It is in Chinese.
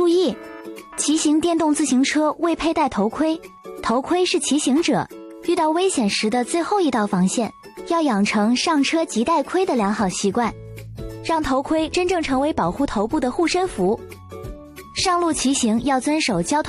注意，骑行电动自行车未佩戴头盔，头盔是骑行者遇到危险时的最后一道防线，要养成上车即戴盔的良好习惯，让头盔真正成为保护头部的护身符。上路骑行要遵守交通